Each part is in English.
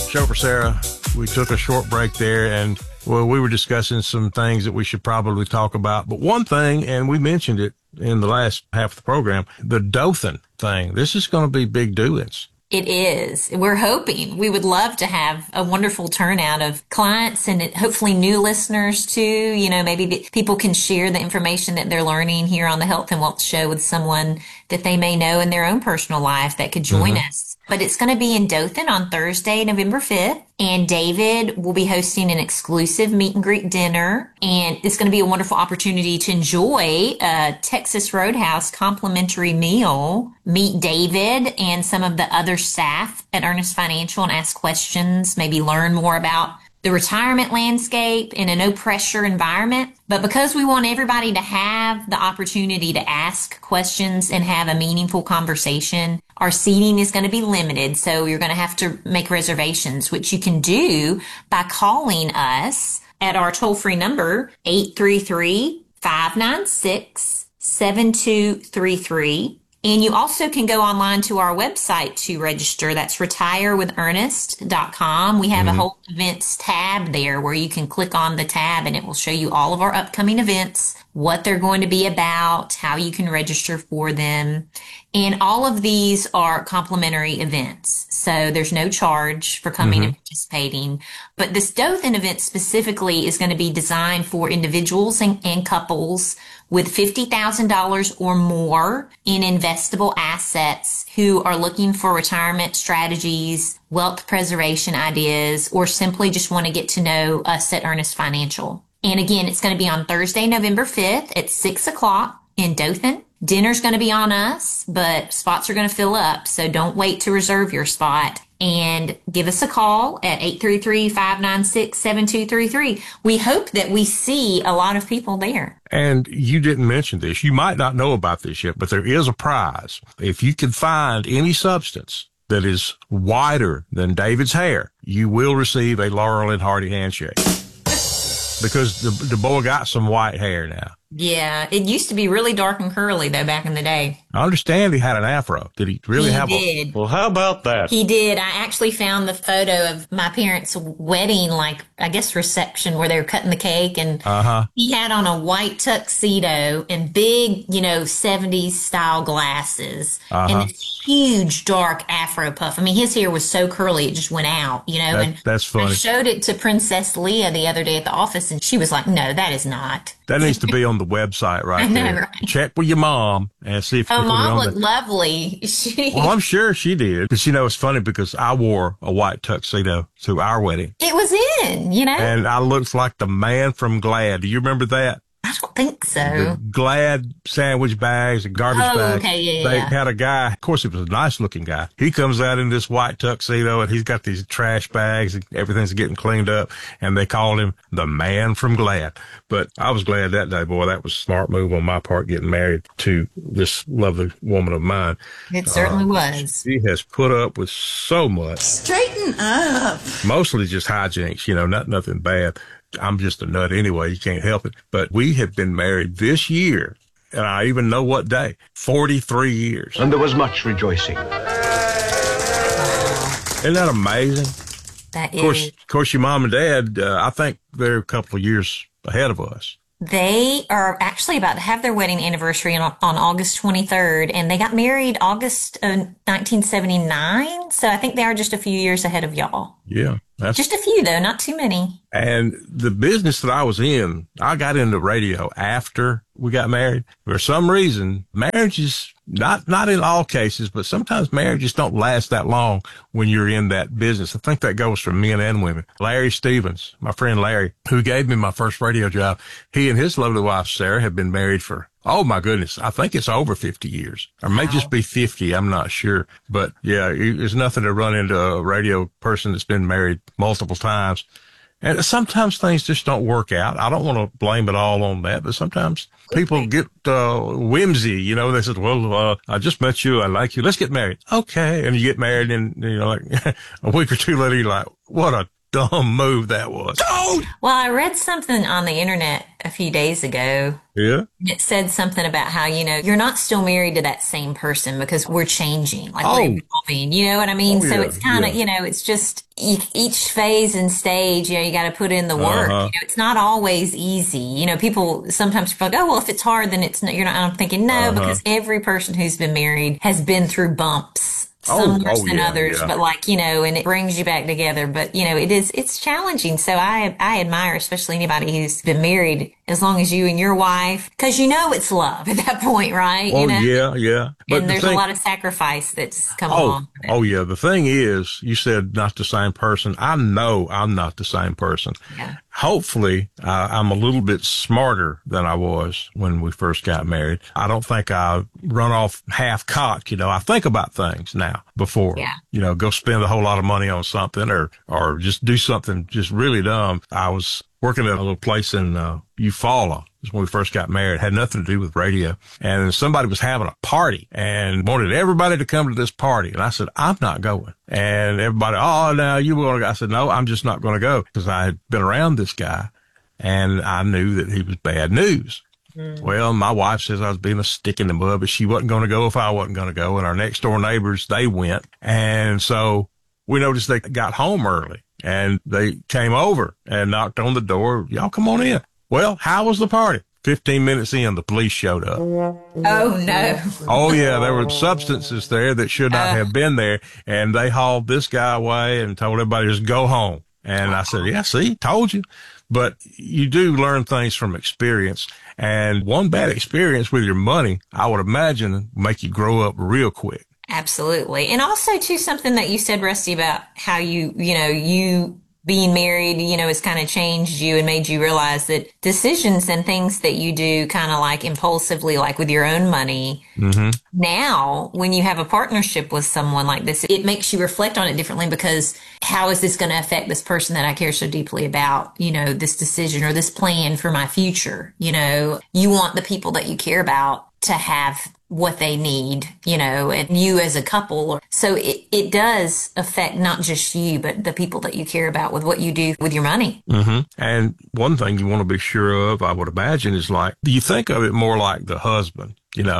Chauffeur Sarah, we took a short break there, and well, we were discussing some things that we should probably talk about. But one thing, and we mentioned it in the last half of the program, the Dothan thing. This is going to be big doings. It is. We're hoping. We would love to have a wonderful turnout of clients and hopefully new listeners too. You know, maybe people can share the information that they're learning here on the Health and Wealth Show with someone that they may know in their own personal life that could join us. But it's going to be in Dothan on Thursday, November 5th. And David will be hosting an exclusive meet and greet dinner. And it's going to be a wonderful opportunity to enjoy a Texas Roadhouse complimentary meal. Meet David and some of the other staff at Earnest Financial and ask questions, maybe learn more about the retirement landscape in a no pressure environment. But because we want everybody to have the opportunity to ask questions and have a meaningful conversation, our seating is going to be limited. So you're going to have to make reservations, which you can do by calling us at our toll-free number, 833-596-7233. And you also can go online to our website to register. That's retirewithernest.com. We have a whole events tab there where you can click on the tab and it will show you all of our upcoming events, what they're going to be about, how you can register for them. And all of these are complimentary events. So there's no charge for coming and participating. But this Dothan event specifically is going to be designed for individuals and couples with $50,000 or more in investable assets who are looking for retirement strategies, wealth preservation ideas, or simply just want to get to know us at Earnest Financial. And again, it's going to be on Thursday, November 5th at 6 o'clock in Dothan. Dinner's going to be on us, but spots are going to fill up. So don't wait to reserve your spot. And give us a call at 833-596-7233. We hope that we see a lot of people there. And you didn't mention this. You might not know about this yet, but there is a prize. If you can find any substance that is whiter than David's hair, you will receive a Laurel and Hardy handshake. Because the boy got some white hair now. Yeah, it used to be really dark and curly, though, back in the day. I understand he had an afro. Did he really have did. Well, how about that? He did. I actually found the photo of my parents' wedding, like, I guess, reception where they were cutting the cake. And he had on a white tuxedo and big, 70s style glasses and this huge dark afro puff. I mean, his hair was so curly, it just went out, That's funny. I showed it to Princess Leah the other day at the office, and she was like, no, that is not. That needs to be on the website right there. Right? Check with your mom and see if you can put it Mom on looked lovely. Well, I'm sure she did. But it's funny because I wore a white tuxedo to our wedding. It was in, And I looked like the man from Glad. Do you remember that? I don't think so. The Glad sandwich bags and garbage bags. Okay, yeah. They had a guy, of course, he was a nice looking guy. He comes out in this white tuxedo and he's got these trash bags and everything's getting cleaned up. And they called him the man from Glad. But I was glad that day, boy. That was a smart move on my part, getting married to this lovely woman of mine. It certainly was. She has put up with so much. Straighten up. Mostly just hijinks, nothing bad. I'm just a nut anyway. You can't help it. But we have been married this year, and I even know what day, 43 years. And there was much rejoicing. Isn't that amazing? That is. Of course, your mom and dad, I think they're a couple of years ahead of us. They are actually about to have their wedding anniversary on August 23rd, and they got married August of 1979. So I think they are just a few years ahead of y'all. Yeah. Just a few, though, not too many. And the business that I was in, I got into radio after we got married. For some reason, marriages, not in all cases, but sometimes marriages don't last that long when you're in that business. I think that goes for men and women. Larry Stevens, my friend Larry, who gave me my first radio job, he and his lovely wife, Sarah, have been married for, oh my goodness, I think it's over 50 years. Or may just be 50, I'm not sure. But yeah, there's nothing to run into a radio person that's been married multiple times. And sometimes things just don't work out. I don't want to blame it all on that, but sometimes people get whimsy. They said, well, I just met you. I like you. Let's get married. Okay. And you get married and, like a week or two later, you're like, what a dumb move that was. Don't! Well, I read something on the internet a few days ago. Yeah. It said something about how, you're not still married to that same person because we're changing, like we're evolving, you know what I mean? So it's kind of, it's just each phase and stage, you got to put in the work. It's not always easy. People sometimes feel like, oh, well, if it's hard, then it's not, you're not, I'm thinking, no, because every person who's been married has been through bumps. Some worse than others, but and it brings you back together. But, it's challenging. So I admire, especially anybody who's been married as long as you and your wife, because it's love at that point, right? Yeah. But and there's a lot of sacrifice that's come along. Oh, yeah. The thing is, you said not the same person. I know I'm not the same person. Yeah. Hopefully, I'm a little bit smarter than I was when we first got married. I don't think I run off half-cocked, I think about things now before, go spend a whole lot of money on something or just do something just really dumb. I was working at a little place in Eufaula when we first got married. It had nothing to do with radio. And somebody was having a party and wanted everybody to come to this party. And I said, I'm not going. And everybody, oh, now you want to go. I said, no, I'm just not going to go, because I had been around this guy and I knew that he was bad news. Well, my wife says I was being a stick in the mud, but she wasn't going to go if I wasn't going to go. And our next door neighbors, they went. And so we noticed they got home early. And they came over and knocked on the door. Y'all come on in. Well, how was the party? 15 minutes in, the police showed up. Oh, no. Oh, yeah. There were substances there that should not have been there. And they hauled this guy away and told everybody to just go home. And I said, yeah, see, told you. But you do learn things from experience. And one bad experience with your money, I would imagine, make you grow up real quick. Absolutely. And also, too, something that you said, Rusty, about how you being married, has kind of changed you and made you realize that decisions and things that you do kind of like impulsively, like with your own money. Mm-hmm. Now, when you have a partnership with someone like this, it makes you reflect on it differently, because how is this going to affect this person that I care so deeply about, this decision or this plan for my future? You want the people that you care about to have what they need, and you as a couple. So it does affect not just you, but the people that you care about with what you do with your money. Mm-hmm. And one thing you want to be sure of, I would imagine, is you think of it more like the husband.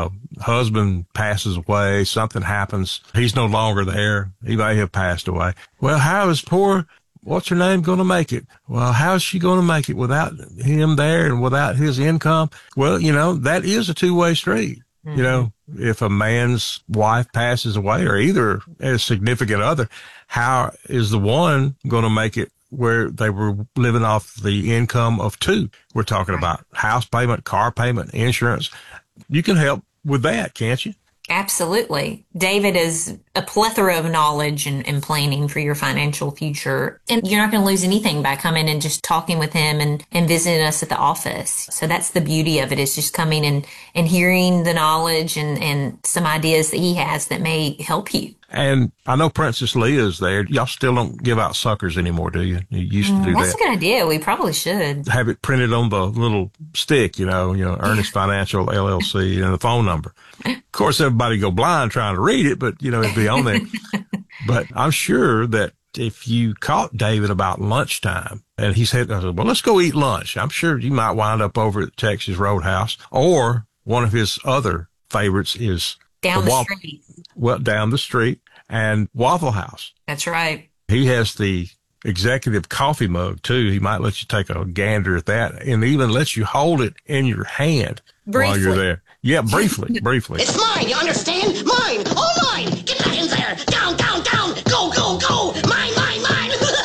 Husband passes away, something happens, he's no longer there, he may have passed away. Well, how is poor what's her name going to make it? Well, how's she going to make it without him there and without his income? Well, that is a two-way street. Mm-hmm. If a man's wife passes away, or either a significant other, how is the one going to make it where they were living off the income of two? We're talking about house payment, car payment, insurance. You can help with that, can't you? Absolutely. David is a plethora of knowledge and planning for your financial future. And you're not going to lose anything by coming and just talking with him and visiting us at the office. So that's the beauty of it, is just coming and hearing the knowledge and some ideas that he has that may help you. And I know Princess Leah's there. Y'all still don't give out suckers anymore, do you? You used to do That's that. a good idea. We probably should. Have it printed on the little stick, Ernest Financial LLC and the phone number. Of course, everybody go blind trying to read it, but, it'd be on there. But I'm sure that if you caught David about lunchtime and he said, well, let's go eat lunch, I'm sure you might wind up over at Texas Roadhouse, or one of his other favorites is down the street. Well, down the street, and Waffle House. That's right. He has the executive coffee mug, too. He might let you take a gander at that, and even let you hold it in your hand while you're there. Yeah, briefly. It's mine, you understand? Mine! All mine! Get back in there! Down, down, down! Go, go, go! Mine, mine, mine!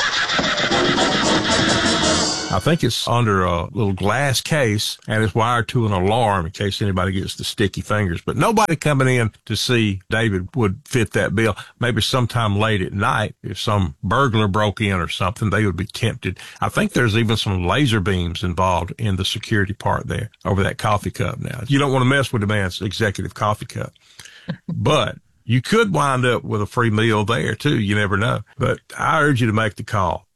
I think it's under a little glass case, and it's wired to an alarm in case anybody gets the sticky fingers. But nobody coming in to see David would fit that bill. Maybe sometime late at night, if some burglar broke in or something, they would be tempted. I think there's even some laser beams involved in the security part there over that coffee cup now. You don't want to mess with the man's executive coffee cup. But you could wind up with a free meal there, too. You never know. But I urge you to make the call.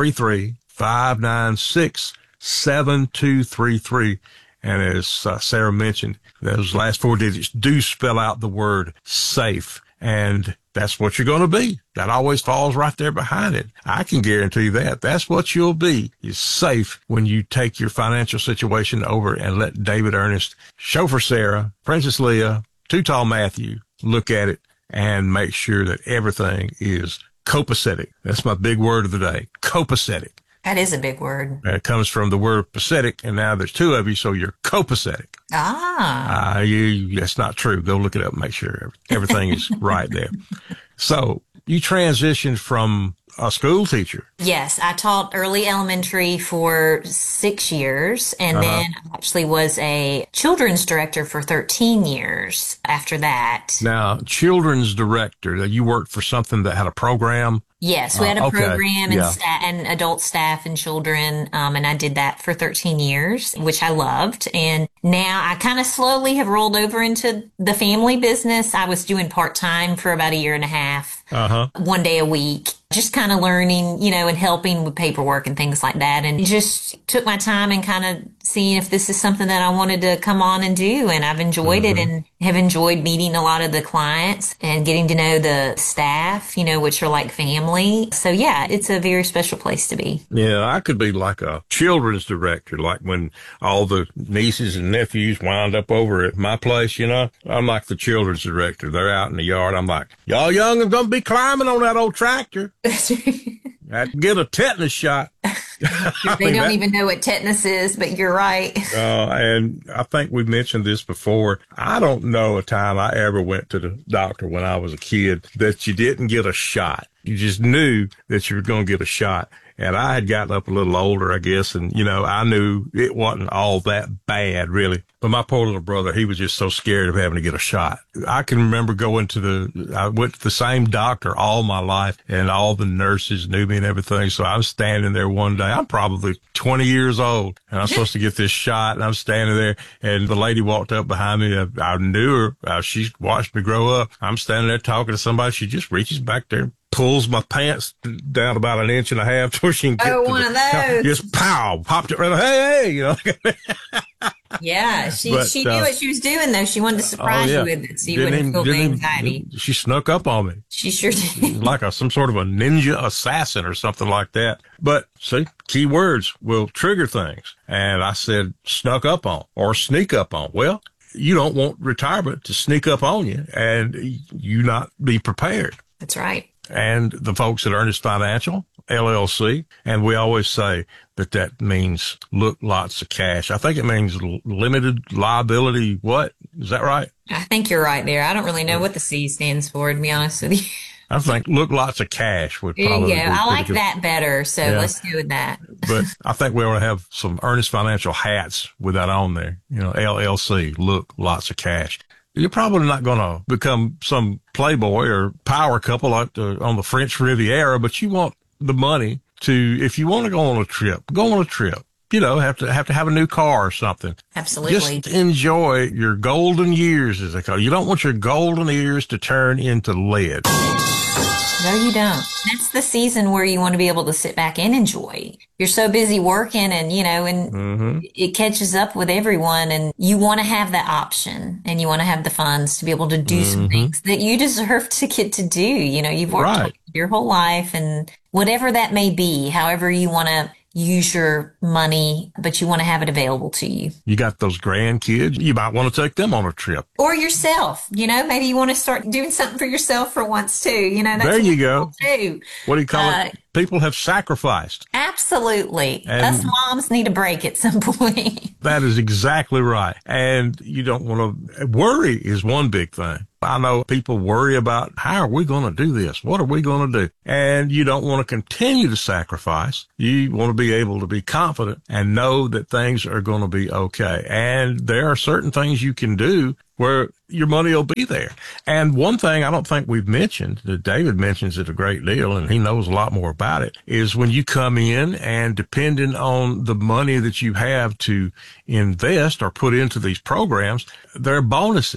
833-596-7233. And as Sarah mentioned, those last four digits do spell out the word SAFE. And that's what you're going to be. That always falls right there behind it. I can guarantee that. That's what you'll be. Is safe when you take your financial situation over and let David Ernest, Chauffeur Sarah, Princess Leah, Too Tall Matthew look at it and make sure that everything is copacetic. That's my big word of the day, copacetic. That is a big word. It comes from the word pathetic, and now there's two of you, so you're copacetic. That's not true. Go look it up and make sure everything is right there. So you transitioned from a school teacher. Yes, I taught early elementary for 6 years, and then I actually was a children's director for 13 years after that. Now, children's director, you worked for something that had a program? Yes, we had a program and adult staff and children, and I did that for 13 years, which I loved. And now I kind of slowly have rolled over into the family business. I was doing part-time for about a year and a half, 1 day a week, just kind of learning, and helping with paperwork and things like that. And just took my time and kind of seeing if this is something that I wanted to come on and do. And I've enjoyed it and have enjoyed meeting a lot of the clients and getting to know the staff, which are like family. So yeah, it's a very special place to be. Yeah, I could be like a children's director, like when all the nieces and nephews wind up over at my place, I'm like the children's director. They're out in the yard. I'm like, y'all young and don't be climbing on that old tractor. I'd get a tetanus shot. They don't even know what tetanus is, but you're right. And I think we mentioned this before. I don't know a time I ever went to the doctor when I was a kid that you didn't get a shot. You just knew that you were going to get a shot. And I had gotten up a little older, I guess, and, I knew it wasn't all that bad, really. But my poor little brother, he was just so scared of having to get a shot. I can remember I went to the same doctor all my life, and all the nurses knew me and everything. So I was standing there one day. I'm probably 20 years old, and I'm supposed to get this shot, and I'm standing there, and the lady walked up behind me. I knew her. She watched me grow up. I'm standing there talking to somebody. She just reaches back there, pulls my pants down about an inch and a half to where she can get one of those. Just pow, popped it right. Hey. Yeah, she knew what she was doing, though. She wanted to surprise you with it, so you wouldn't feel the anxiety. She snuck up on me. She sure did. Like some sort of a ninja assassin or something like that. But see, key words will trigger things. And I said, snuck up on or sneak up on. Well, you don't want retirement to sneak up on you and you not be prepared. That's right. And the folks at Ernest Financial, LLC, and we always say that means lots of cash. I think it means limited liability. What? Is that right? I think you're right there. I don't really know what the C stands for, to be honest with you. I think lots of cash would probably be I like that better, so let's go with that. But I think we ought to have some Ernest Financial hats with that on there. LLC, lots of cash. You're probably not going to become some playboy or power couple like on the French Riviera, but you want the money to, if you want to go on a trip, go on a trip. Have to have a new car or something. Absolutely. Just enjoy your golden years, as they call it. You don't want your golden years to turn into lead. No, you don't. That's the season where you want to be able to sit back and enjoy. You're so busy working and, it catches up with everyone and you want to have that option and you want to have the funds to be able to do some things that you deserve to get to do. You've worked your whole life and whatever that may be, however you want to use your money, but you want to have it available to you. You got those grandkids. You might want to take them on a trip. Or yourself. Maybe you want to start doing something for yourself for once too. That's there you go. Too. What do you call it? People have sacrificed. Absolutely. Us moms need a break at some point. That is exactly right. And you don't want to worry is one big thing. I know people worry about how are we going to do this? What are we going to do? And you don't want to continue to sacrifice. You want to be able to be confident and know that things are going to be okay. And there are certain things you can do where your money will be there. And one thing I don't think we've mentioned, that David mentions it a great deal, and he knows a lot more about it, is when you come in and depending on the money that you have to invest or put into these programs, there are bonuses.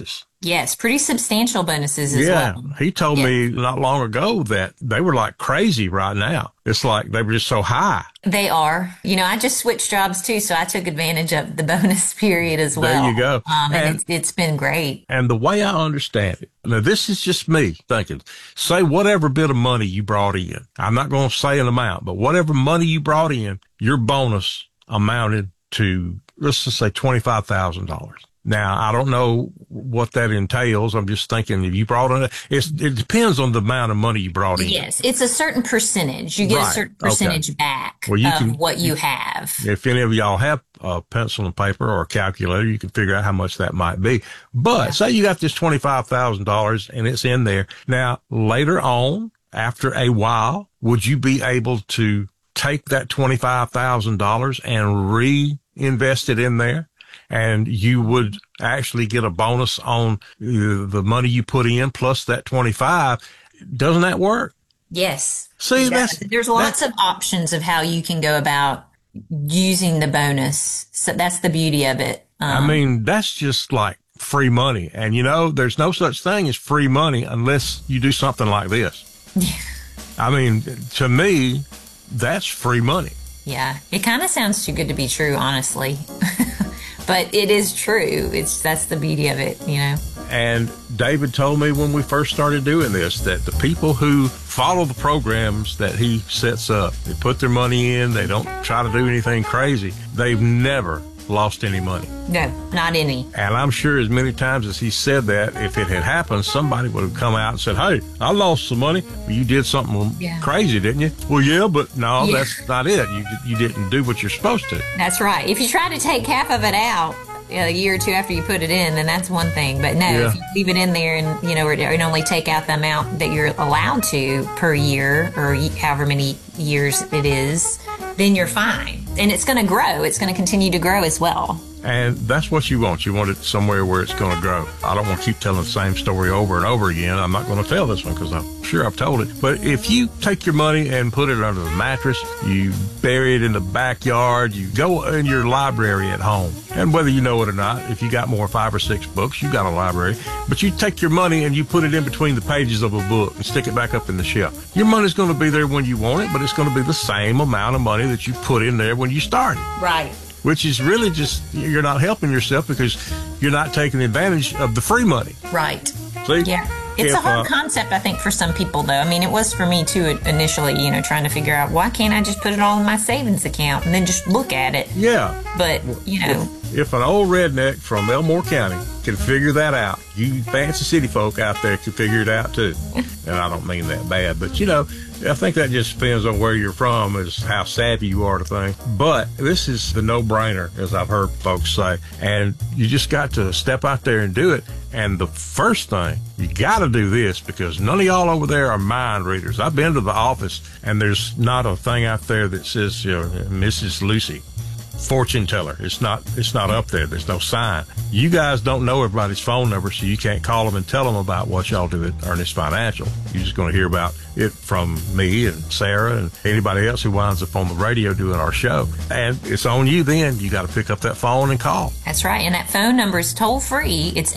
Yes, pretty substantial bonuses as Yeah, well. he told me not long ago that they were like crazy right now. It's like they were just so high. They are. I just switched jobs too, so I took advantage of the bonus period as well. There you go. And it's been great. And the way I understand it, now this is just me thinking, say whatever bit of money you brought in. I'm not going to say an amount, but whatever money you brought in, your bonus amounted to, let's just say $25,000. Now, I don't know what that entails. I'm just thinking if you brought in, it depends on the amount of money you brought in. Yes, it's a certain percentage. You get a certain percentage back of what you have. If any of y'all have a pencil and paper or a calculator, you can figure out how much that might be. But say you got this $25,000 and it's in there. Now, later on, after a while, would you be able to take that $25,000 and reinvest it in there? And you would actually get a bonus on the money you put in plus that 25. Doesn't that work? Yes. See, there's lots of options of how you can go about using the bonus. So that's the beauty of it. I mean, that's just like free money. And there's no such thing as free money unless you do something like this. I mean, to me, that's free money. Yeah. It kind of sounds too good to be true, honestly. But it is true. That's the beauty of it, And David told me when we first started doing this that the people who follow the programs that he sets up, they put their money in, they don't try to do anything crazy, they've never lost any money. No, not any. And I'm sure as many times as he said that, if it had happened, somebody would have come out and said, hey, I lost some money. Well, you did something crazy, didn't you? Well, yeah, but no, that's not it. You didn't do what you're supposed to. That's right. If you try to take half of it out a year or two after you put it in, then that's one thing. But no, if you leave it in there and, and only take out the amount that you're allowed to per year or however many years it is, then you're fine. And it's going to grow. It's going to continue to grow as well. And that's what you want. You want it somewhere where it's going to grow. I don't want to keep telling the same story over and over again. I'm not going to tell this one because I'm sure I've told it. But if you take your money and put it under the mattress, you bury it in the backyard, you go in your library at home. And whether you know it or not, if you got more 5 or 6 books, you got a library. But you take your money and you put it in between the pages of a book and stick it back up in the shelf. Your money's going to be there when you want it, but it's going to be the same amount of money that you put in there when you started. Right. Which is really just, you're not helping yourself because you're not taking advantage of the free money. Right. See? Yeah. It's a hard concept, I think, for some people, though. I mean, it was for me, too, initially, trying to figure out, why can't I just put it all in my savings account and then just look at it? Yeah. But, If an old redneck from Elmore County can figure that out, you fancy city folk out there can figure it out, too. And I don't mean that bad, but, I think that just depends on where you're from, is how savvy you are to things. But this is the no-brainer, as I've heard folks say. And you just got to step out there and do it. And the first thing, you got to do this because none of y'all over there are mind readers. I've been to the office, and there's not a thing out there that says, Mrs. Lucy, fortune teller. It's not up there. There's no sign. You guys don't know everybody's phone number, so you can't call them and tell them about what y'all do at Ernest Financial. You're just going to hear about it from me and Sarah and anybody else who winds up on the radio doing our show. And it's on you then. You got to pick up that phone and call. That's right. And that phone number is toll free. It's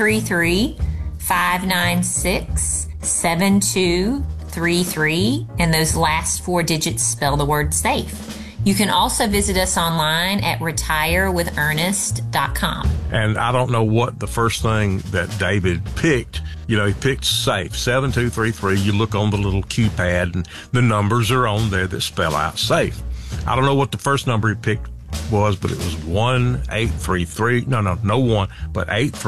833-596-7233. And those last 4 digits spell the word SAFE. You can also visit us online at retirewithernest.com. And I don't know what the first thing that David picked. He picked SAFE, 7233. You look on the little keypad and the numbers are on there that spell out SAFE. I don't know what the first number he picked was, but it was 1-833. No, but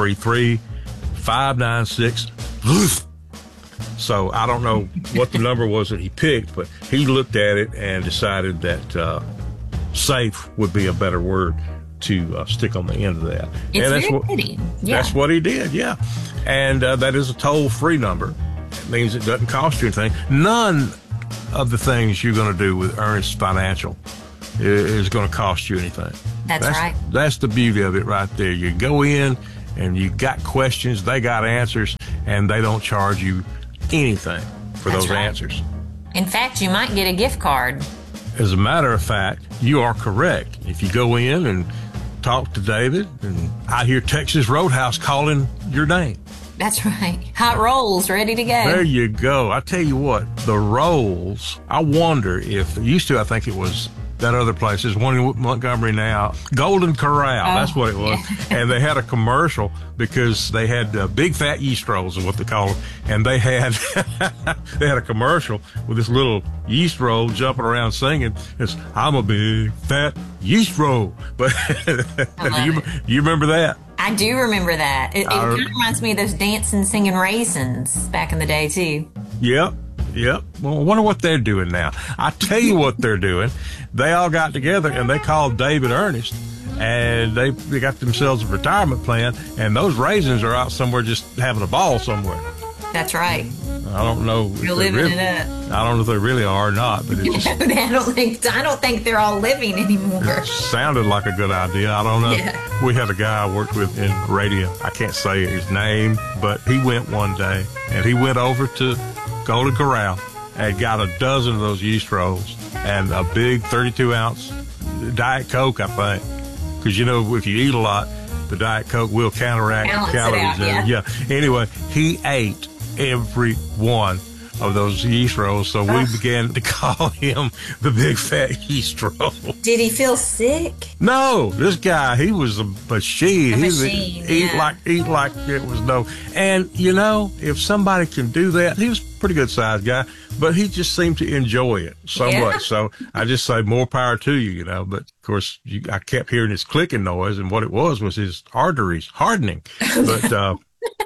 833-596. So I don't know what the number was that he picked, but he looked at it and decided that safe would be a better word to stick on the end of that. It's very fitting. Yeah. That's what he did, yeah. And that is a toll-free number. It means it doesn't cost you anything. None of the things you're going to do with Ernest Financial is going to cost you anything. That's right. That's the beauty of it right there. You go in and you got questions, they got answers, and they don't charge you anything for those answers. In fact, you might get a gift card. As a matter of fact, you are correct. If you go in and talk to David, and I hear Texas Roadhouse calling your name. That's right. Hot rolls ready to go. There you go. I tell you what, the rolls, I wonder if, used to, I think it was that other place. There's one in Montgomery now, Golden Corral. That's what it was. Yeah. And they had a commercial because they had big fat yeast rolls is what they call them. And they had they had a commercial with this little yeast roll jumping around singing. It's, I'm a big fat yeast roll. But do you remember that? I do remember that. It kind of reminds me of those dancing, singing raisins back in the day, too. Yep. Well, I wonder what they're doing now. I tell you what they're doing. They all got together and they called David Ernest, and they got themselves a retirement plan, and those raisins are out somewhere just having a ball somewhere. That's right. I don't know. You're living it up. I don't know if they really are or not, but it's just, I don't think they're all living anymore. It sounded like a good idea. I don't know. Yeah. We had a guy I worked with in radio. I can't say his name, but he went one day and he went over to Golden Corral and got a dozen of those yeast rolls and a big 32-ounce Diet Coke, I think. Because, you know, if you eat a lot, the Diet Coke will counteract the calories. Yeah. Anyway, he ate every one of those yeast rolls, so we began to call him the big fat yeast roll. Did he feel sick? No, this guy, he was a machine. Eat like it was no. And you know, if somebody can do that, he was a pretty good sized guy, but he just seemed to enjoy it so much. So I just say more power to you, you know. But of course, I kept hearing this clicking noise, and what it was his arteries hardening. But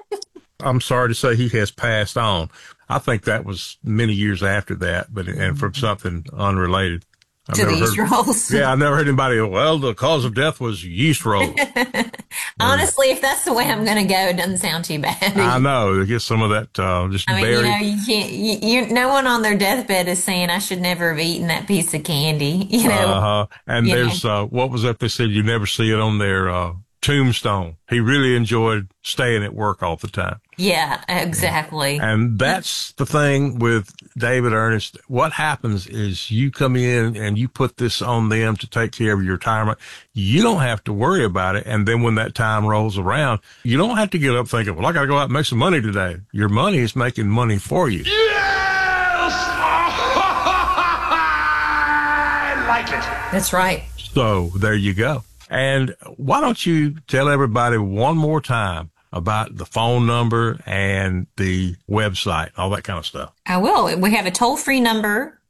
I'm sorry to say he has passed on. I think that was many years after that, and from something unrelated. To the yeast rolls? Yeah, I never heard anybody, well, the cause of death was yeast rolls. Honestly, if that's the way I'm going to go, it doesn't sound too bad. I know. Get some of that just buried. You know, no one on their deathbed is saying, I should never have eaten that piece of candy, you know. And there's, what was that they said? You never see it on their tombstone. He really enjoyed staying at work all the time. Yeah, exactly. And that's the thing with David Ernest. What happens is you come in and you put this on them to take care of your retirement. You don't have to worry about it. And then when that time rolls around, you don't have to get up thinking, well, I got to go out and make some money today. Your money is making money for you. Yes! I like it. That's right. So there you go. And why don't you tell everybody one more time about the phone number and the website, all that kind of stuff? I will. We have a toll-free number,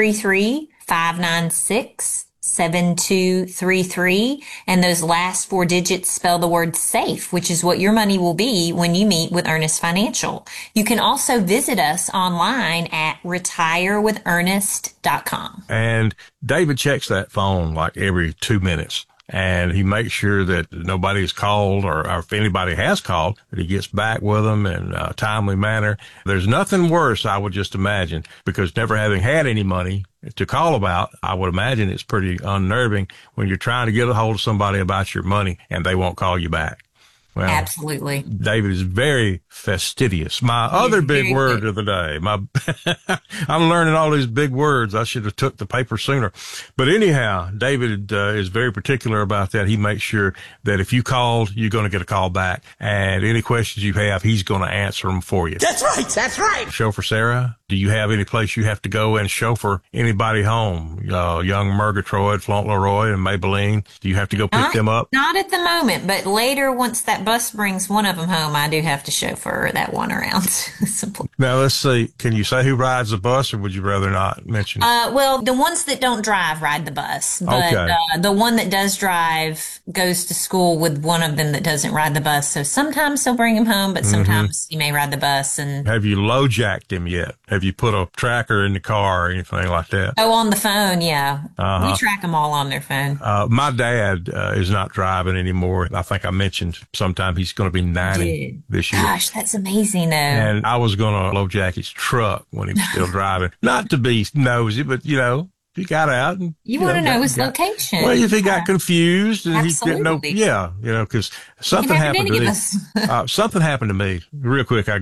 833-596-7233. And those last 4 digits spell the word SAFE, which is what your money will be when you meet with Ernest Financial. You can also visit us online at retirewithernest.com. And David checks that phone like every 2 minutes. And he makes sure that nobody's called or if anybody has called, that he gets back with them in a timely manner. There's nothing worse, I would just imagine, because never having had any money to call about, I would imagine it's pretty unnerving when you're trying to get a hold of somebody about your money and they won't call you back. Well, absolutely. David is very fastidious. My other big word of the day. I'm learning all these big words. I should have took the paper sooner. But anyhow, David is very particular about that. He makes sure that if you called, you're going to get a call back. And any questions you have, he's going to answer them for you. That's right. That's right. Chauffeur Sarah, do you have any place you have to go and chauffeur anybody home? Young Murgatroyd, Fauntleroy, and Maybelline, do you have to go pick them up? Not at the moment, but later, once that bus brings one of them home, I do have to chauffeur that one around. Now, let's see. Can you say who rides the bus, or would you rather not mention it? Well, the ones that don't drive ride the bus. But the one that does drive goes to school with one of them that doesn't ride the bus. So sometimes he'll bring him home, but sometimes he may ride the bus. And have you low-jacked him yet? Have you put a tracker in the car or anything like that? Oh, on the phone, yeah. We track them all on their phone. My dad is not driving anymore. I think I mentioned sometime he's going to be 90 this year. Gosh, that's amazing, though. And I was going to low-jack his truck when he was still driving. Not to be nosy, but, you know, he got out and you want to know his location. Well, if he got confused and Absolutely. he didn't know, because something happened to me. Something happened to me real quick. I